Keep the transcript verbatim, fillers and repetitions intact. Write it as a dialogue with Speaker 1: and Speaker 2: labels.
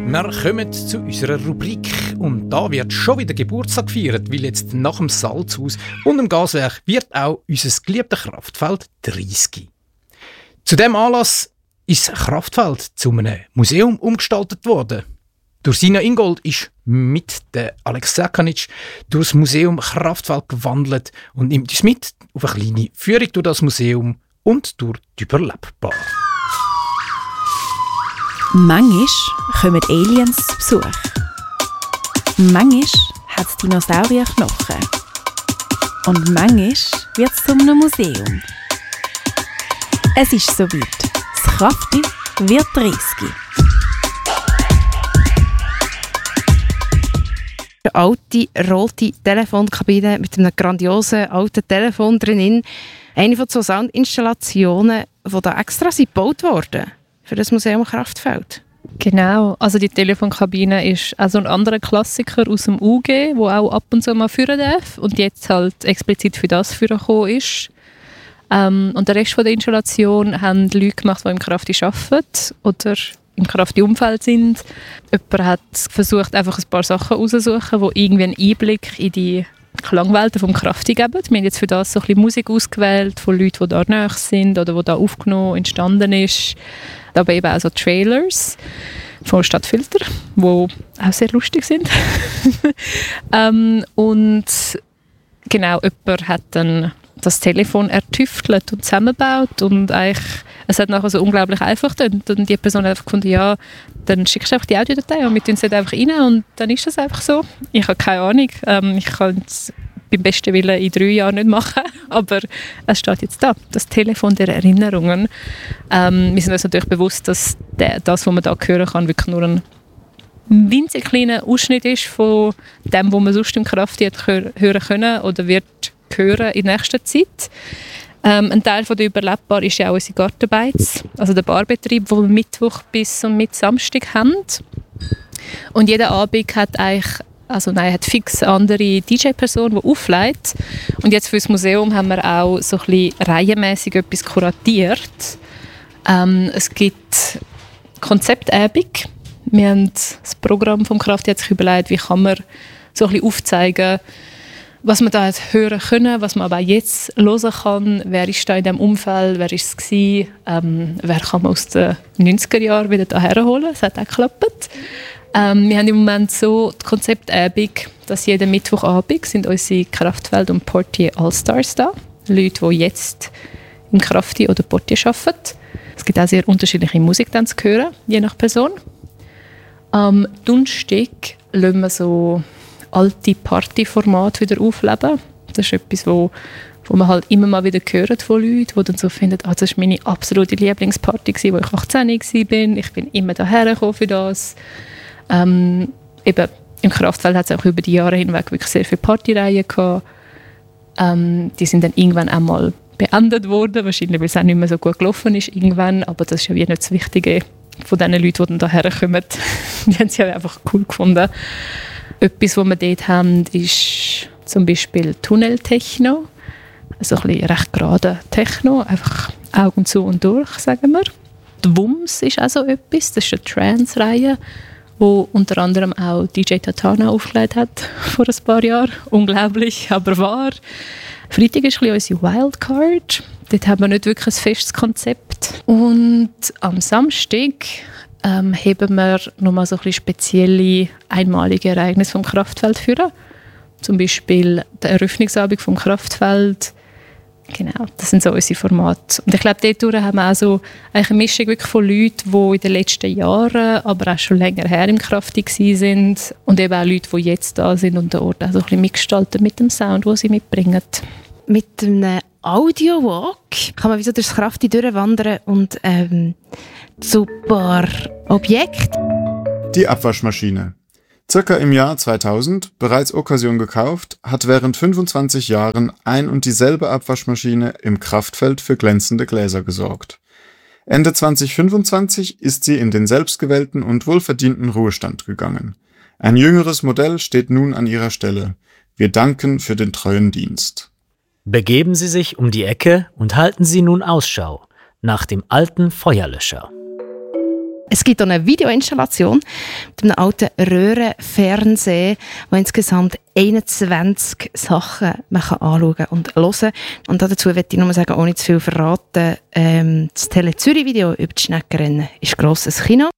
Speaker 1: Wir kommen zu unserer Rubrik und da wird schon wieder Geburtstag gefeiert, weil jetzt nach dem Salzhaus und dem Gaswerk wird auch unser geliebtes Kraftfeld dreißig. Zu diesem Anlass ist das Kraftfeld zu einem Museum umgestaltet worden. Durch Sina Ingold ist mit der Alex Serkanitsch durch das Museum Kraftfeld gewandelt und nimmt uns mit auf eine kleine Führung durch das Museum und durch die Überlebbar.
Speaker 2: Manchmal kommen Aliens zu Besuch. Manchmal hat es Dinosaurierknochen. Und manchmal wird es zu einem Museum. Es ist soweit. Das Krafti wird dreißig.
Speaker 3: Eine alte, rote Telefonkabine mit einem grandiosen alten Telefon drin. Eine von so Soundinstallationen, die da extra sind gebaut wurden für das Museum Kraftfeld.
Speaker 4: Genau, also die Telefonkabine ist also ein anderer Klassiker aus dem U G, der auch ab und zu mal führen darf und jetzt halt explizit für das führen gekommen ist. Ähm, und der Rest von der Installation haben Leute gemacht, die im Krafti arbeiten oder im Krafti-Umfeld sind. Jemand hat versucht, einfach ein paar Sachen rauszusuchen, die irgendwie einen Einblick in die Klangwelten vom Krafti geben. Wir haben jetzt für das so ein bisschen Musik ausgewählt von Leuten, die da nahe sind oder die da aufgenommen, entstanden ist. Aber eben auch so Trailers von Stadtfilter, die auch sehr lustig sind. ähm, und genau, jemand hat dann das Telefon ertüftelt und zusammengebaut und eigentlich, es hat nachher so unglaublich einfach gedacht. Und die Person hat einfach gefunden, ja, dann schickst du einfach die Audiodatei und wir tun es einfach rein und dann ist das einfach so. Ich habe keine Ahnung, ähm, ich kann es beim besten Willen in drei Jahren nicht machen, aber es steht jetzt da, das Telefon der Erinnerungen. Ähm, wir sind uns natürlich bewusst, dass der, das, was man da hören kann, wirklich nur ein winzig kleiner Ausschnitt ist von dem, was man sonst im Krafti hat hören können oder wird hören in nächster Zeit. Ähm, ein Teil von der Überlebbar ist ja auch unsere Gartenbeiz, also der Barbetrieb, den wir Mittwoch bis und mit Samstag haben. Und jeder Abend hat eigentlich, also nein, hat fix eine andere D J-Person, die auflegt. Und jetzt für das Museum haben wir auch so ein bisschen reihenmässig etwas kuratiert. Ähm, es gibt Konzeptabend. Wir haben das Programm vom Krafti hat sich überlegt, wie kann man so ein bisschen aufzeigen, was man da hören können, was man aber auch jetzt hören kann. Wer ist da in diesem Umfeld, wer war es gewesen, ähm, wer kann man aus den neunziger Jahren wieder hierher holen. Das hat auch geklappt. Ähm, wir haben im Moment so die Konzeptabend, dass jeden Mittwochabend sind unsere Kraftfeld- und Portier Allstars da. Leute, die jetzt im Krafti oder Portier arbeiten. Es gibt auch sehr unterschiedliche Musik dann zu hören, je nach Person. Am Donnerstag lassen wir so alte Partyformate wieder aufleben. Das ist etwas, wo, wo man halt immer mal wieder hört von Leuten, die dann so finden, ah, das war meine absolute Lieblingsparty, als ich achtzehn war. Ich bin immer daher gekommen für das. Ähm, eben, im Kraftfeld hat es auch über die Jahre hinweg wirklich sehr viele Partyreihen gehabt. Ähm, die sind dann irgendwann einmal beendet worden, wahrscheinlich, weil es auch nicht mehr so gut gelaufen ist irgendwann, aber das ist ja wie nicht das Wichtige von den Leuten, die dann daher kommen. Die haben es ja einfach cool gefunden. Etwas, was wir dort haben, ist zum Beispiel Tunneltechno. Also ein bisschen recht gerade Techno, einfach Augen zu und durch, sagen wir. Die Wums ist auch so etwas, das ist eine Trance-Reihe, wo unter anderem auch D J Tatana aufgelegt hat vor ein paar Jahren. Unglaublich, aber wahr. Freitag ist ein bisschen unsere Wildcard. Dort haben wir nicht wirklich ein festes Konzept. Und am Samstag ähm, heben wir nochmal so ein bisschen spezielle, einmalige Ereignisse vom Kraftfeld führen. Zum Beispiel der Eröffnungsabend vom Kraftfeld. Genau, das sind so unsere Formate. Und ich glaube, dort haben wir auch so eine Mischung wirklich von Leuten, die in den letzten Jahren, aber auch schon länger her im Krafti waren. Und eben auch Leute, die jetzt da sind und den Ort auch so ein bisschen mitgestalten mit dem Sound, den sie mitbringen.
Speaker 3: Mit einem Audio-Walk kann man wie so durchs Krafti durchwandern und ähm, zu ein paar Objekten.
Speaker 5: Die Abwaschmaschine. Circa im Jahr zweitausend, bereits Occasion gekauft, hat während fünfundzwanzig Jahren ein und dieselbe Abwaschmaschine im Kraftfeld für glänzende Gläser gesorgt. Ende zweitausendfünfundzwanzig ist sie in den selbstgewählten und wohlverdienten Ruhestand gegangen. Ein jüngeres Modell steht nun an ihrer Stelle. Wir danken für den treuen Dienst.
Speaker 6: Begeben Sie sich um die Ecke und halten Sie nun Ausschau nach dem alten Feuerlöscher.
Speaker 3: Es gibt auch eine Videoinstallation mit einem alten Röhrenfernseher, wo insgesamt einundzwanzig Sachen man kann anschauen und hören. Und dazu möchte ich nur sagen, ohne zu viel verraten, ähm, das Tele Zürich Video über die Schneckenrennen ist grosses Kino.